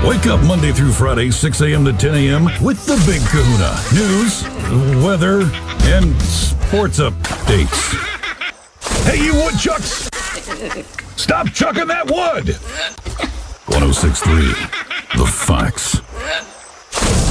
Wake up Monday through Friday, 6 a.m. to 10 a.m. with the Big Kahuna. News, weather, and sports updates. Hey, you woodchucks! Stop chucking that wood! 106.3 The Fox.